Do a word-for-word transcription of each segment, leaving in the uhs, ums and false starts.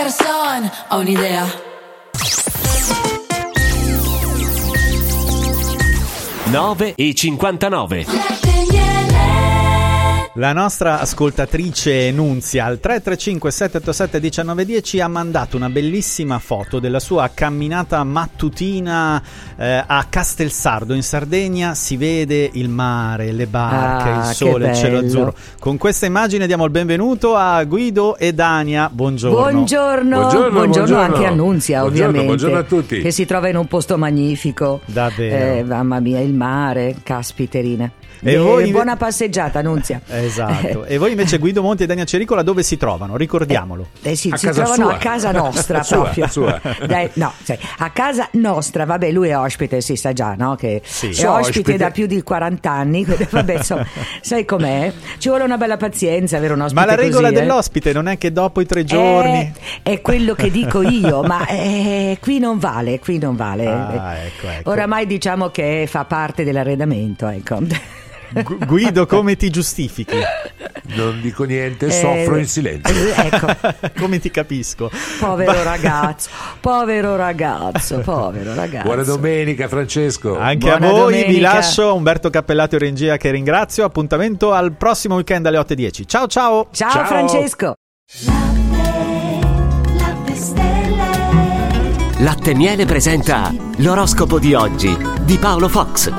Gerson, ho un'idea. nove e cinquantanove. La nostra ascoltatrice Nunzia al tre tre cinque sette otto sette uno nove uno zero ha mandato una bellissima foto della sua camminata mattutina eh, a Castelsardo in Sardegna. Si vede il mare, le barche, ah, il sole, il cielo azzurro. Con questa immagine diamo il benvenuto a Guido e Dania. Buongiorno. Buongiorno, buongiorno, buongiorno, buongiorno anche a Nunzia, buongiorno, ovviamente. Buongiorno a tutti. Che si trova in un posto magnifico. Davvero. Eh, mamma mia, il mare, caspiterine. E eh, voi... Buona passeggiata, Nunzia. Esatto. E voi invece Guido Monti e Dania Cericola dove si trovano? Ricordiamolo. Eh, eh sì, a si casa trovano sua. a casa nostra sua, proprio. sua. Dai, no, cioè, a casa nostra, vabbè, lui è ospite, si sa già, no? Che Sì. è So, ospite, ospite da più di quaranta anni. Vabbè, insomma, sai com'è? Ci vuole una bella pazienza avere un ospite. Ma la regola così, dell'ospite eh? non è che dopo i tre Eh, giorni è quello che dico io, ma eh, qui non vale, qui non vale. Ah, ecco, ecco. Oramai diciamo che fa parte dell'arredamento, ecco. Gu- Guido, come ti giustifichi? Non dico niente, Eh, soffro in silenzio. Ecco, Come ti capisco? povero Ma- ragazzo, povero ragazzo, povero ragazzo. Buona domenica, Francesco. Anche Buona a voi domenica. vi lascio Umberto Cappellato in regia, che ringrazio. Appuntamento al prossimo weekend alle otto e dieci. Ciao ciao. Ciao, Ciao. Francesco. Latte Miele presenta l'oroscopo di oggi di Paolo Fox.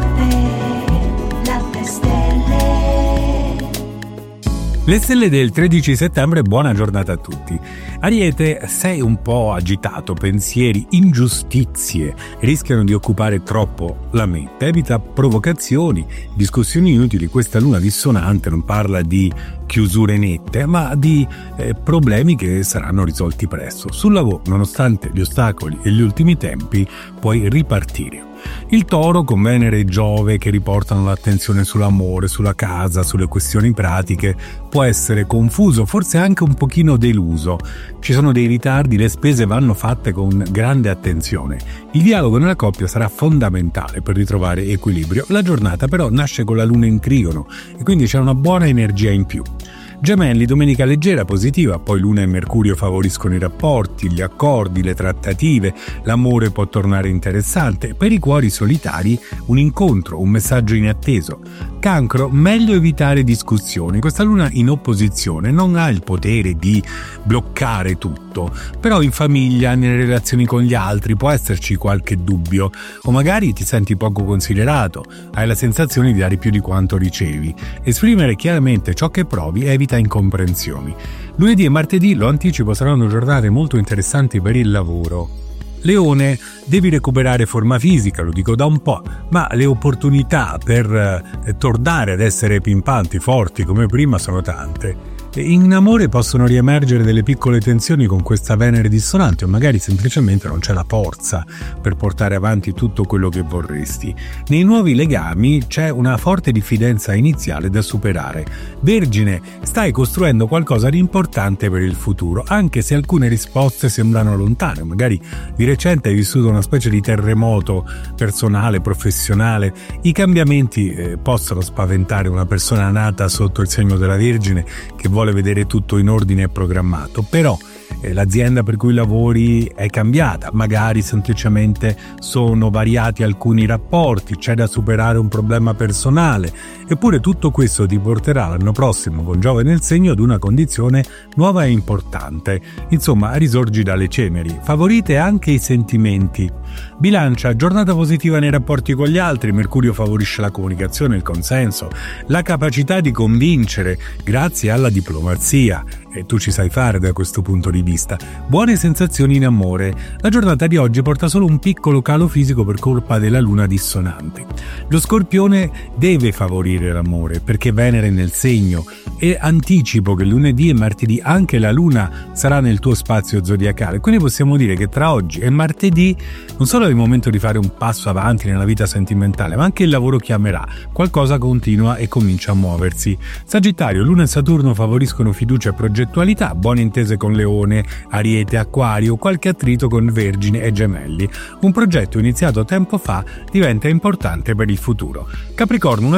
Le stelle del tredici settembre, buona giornata a tutti. Ariete, sei un po' agitato, pensieri, ingiustizie rischiano di occupare troppo la mente. Evita provocazioni, discussioni inutili. Questa luna dissonante non parla di chiusure nette, ma di eh, problemi che saranno risolti presto. Sul lavoro, nonostante gli ostacoli e gli ultimi tempi, puoi ripartire. Il Toro, con Venere e Giove che riportano l'attenzione sull'amore, sulla casa, sulle questioni pratiche, può essere confuso, forse anche un pochino deluso. Ci sono dei ritardi, le spese vanno fatte con grande attenzione. Il dialogo nella coppia sarà fondamentale per ritrovare equilibrio. La giornata però nasce con la luna in trigono e quindi c'è una buona energia in più. Gemelli, domenica leggera, positiva, poi Luna e Mercurio favoriscono i rapporti, gli accordi, le trattative, l'amore può tornare interessante, per i cuori solitari un incontro, un messaggio inatteso. Cancro, meglio evitare discussioni, questa Luna in opposizione non ha il potere di bloccare tutto, però in famiglia, nelle relazioni con gli altri può esserci qualche dubbio o magari ti senti poco considerato, hai la sensazione di dare più di quanto ricevi. Esprimere chiaramente ciò che provi evita incomprensioni. Lunedì e martedì, lo anticipo, saranno giornate molto interessanti per il lavoro. Leone, devi recuperare forma fisica, lo dico da un po', ma le opportunità per eh, tornare ad essere pimpanti, forti come prima sono tante. In amore possono riemergere delle piccole tensioni con questa Venere dissonante o magari semplicemente non c'è la forza per portare avanti tutto quello che vorresti. Nei nuovi legami c'è una forte diffidenza iniziale da superare. Vergine, stai costruendo qualcosa di importante per il futuro, anche se alcune risposte sembrano lontane. Magari di recente hai vissuto una specie di terremoto personale, professionale. I cambiamenti eh, possono spaventare una persona nata sotto il segno della Vergine che vuole vedere tutto in ordine e programmato, però eh, l'azienda per cui lavori è cambiata, magari semplicemente sono variati alcuni rapporti, c'è da superare un problema personale, eppure tutto questo ti porterà l'anno prossimo con Giove nel segno ad una condizione nuova e importante. Insomma, risorgi dalle ceneri, favorite anche i sentimenti. Bilancia, giornata positiva nei rapporti con gli altri, Mercurio favorisce la comunicazione, il consenso, la capacità di convincere grazie alla diplomazia, e tu ci sai fare da questo punto di vista. Buone sensazioni in amore, la giornata di oggi porta solo un piccolo calo fisico per colpa della luna dissonante. Lo Scorpione deve favorire l'amore perché Venere è nel segno, e anticipo che lunedì e martedì anche la luna sarà nel tuo spazio zodiacale, quindi possiamo dire che tra oggi e martedì non solo è il momento di fare un passo avanti nella vita sentimentale, ma anche il lavoro chiamerà, qualcosa continua e comincia a muoversi. Sagittario, Luna e Saturno favoriscono fiducia e progettualità, buone intese con Leone, Ariete, Acquario, qualche attrito con Vergine e Gemelli. Un progetto iniziato tempo fa diventa importante per il futuro. Capricorno, una